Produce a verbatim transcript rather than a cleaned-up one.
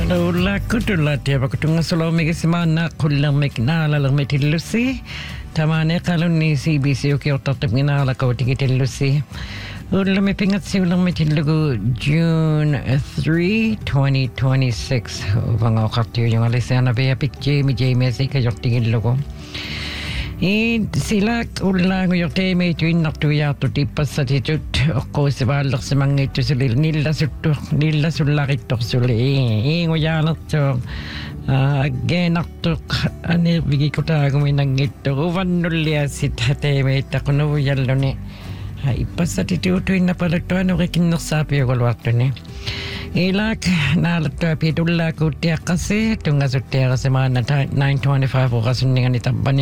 Ulla kutulla tiaba kutunga solomigi simana kullang miknala lang metillusi tamane kalunni C B C uki otatap ginala kawtigi tillusi ulla me pingatsi ulang metillugu June third, twenty twenty-six vanga okatyo yung alisana beya pikje mi jeme se kayoktigillugu I sila ulla nguyokte me tuin naktuya to tipasatitut ko se balak se mangito sulil nilla suttu nilla sullakittok suli nguyalak to again naktuk ani bigi kota guminangito uvannulia sithate me takuno yallone ipasatitut tuin napalaktuano kikinnasapi golwatone Ilak nalaktua pitulla kutia kasi tunga sutia kasi mana nine twenty-five o kasi ningan itambani